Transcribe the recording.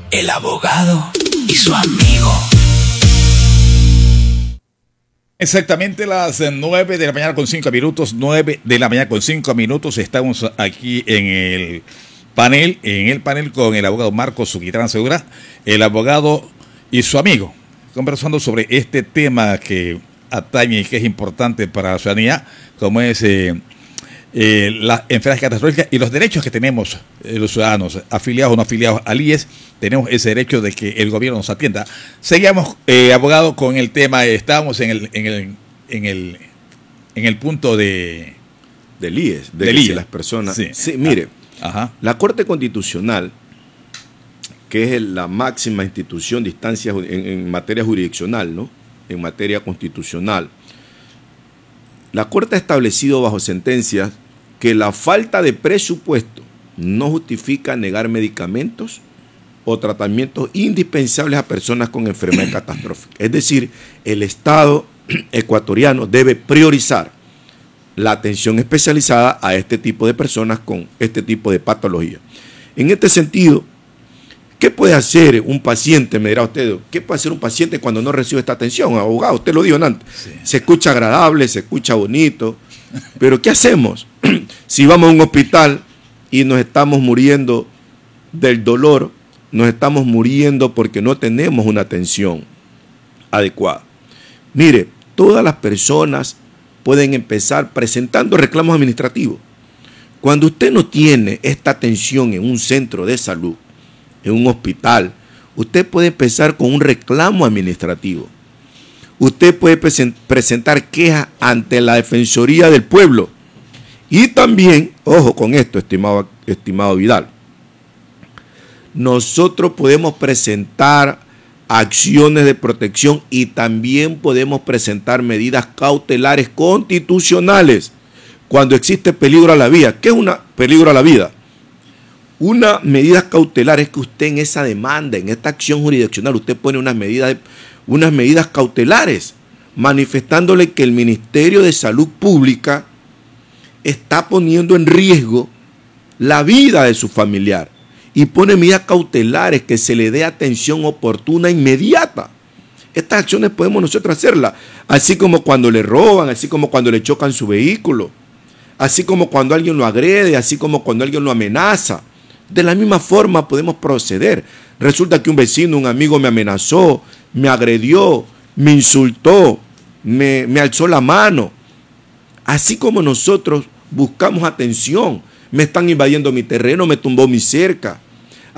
El abogado y su amigo. Exactamente las 9 de la mañana con 5 minutos, 9 de la mañana con 5 minutos. Estamos aquí en el panel con el abogado Marcos Suquitrán Segura, el abogado y su amigo, conversando sobre este tema que atañe y que es importante para la ciudadanía, como es las enfermedades catastróficas y los derechos que tenemos los ciudadanos, afiliados o no afiliados al IES. Tenemos ese derecho de que el gobierno nos atienda. Seguimos, abogado, con el tema. Estábamos en el punto del IES, del IES. Las personas. Sí, sí, mire, ajá. La Corte Constitucional, que es la máxima institución de instancia en materia jurisdiccional, ¿no? En materia constitucional, la Corte ha establecido bajo sentencias que la falta de presupuesto no justifica negar medicamentos o tratamientos indispensables a personas con enfermedad catastrófica. Es decir, el Estado ecuatoriano debe priorizar la atención especializada a este tipo de personas con este tipo de patología. En este sentido, ¿qué puede hacer un paciente? Me dirá usted, ¿qué puede hacer un paciente cuando no recibe esta atención? Abogado, usted lo dijo antes. Sí. Se escucha agradable, se escucha bonito, pero ¿qué hacemos? Si vamos a un hospital y nos estamos muriendo del dolor, nos estamos muriendo porque no tenemos una atención adecuada. Mire, todas las personas pueden empezar presentando reclamos administrativos. Cuando usted no tiene esta atención en un centro de salud, en un hospital, usted puede empezar con un reclamo administrativo. Usted puede presentar quejas ante la Defensoría del Pueblo. Y también, ojo con esto, estimado Vidal, nosotros podemos presentar acciones de protección y también podemos presentar medidas cautelares constitucionales cuando existe peligro a la vida. ¿Qué es un peligro a la vida? Una medida cautelar es que usted en esa demanda, en esta acción jurisdiccional, usted pone unas medidas cautelares, manifestándole que el Ministerio de Salud Pública está poniendo en riesgo la vida de su familiar y pone medidas cautelares que se le dé atención oportuna inmediata. Estas acciones podemos nosotros hacerlas, así como cuando le roban, así como cuando le chocan su vehículo, así como cuando alguien lo agrede, así como cuando alguien lo amenaza. De la misma forma podemos proceder. Resulta que un vecino, un amigo me amenazó, me agredió, me insultó, me alzó la mano. Así como nosotros buscamos atención, me están invadiendo mi terreno, me tumbó mi cerca.